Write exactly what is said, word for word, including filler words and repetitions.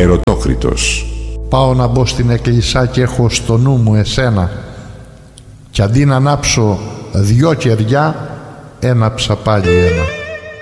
Ερωτόκριτος. Πάω να μπω στην εκκλησιά και έχω στο νου μου εσένα, κι αντί να ανάψω δυο κεριά, έναψα πάλι ένα.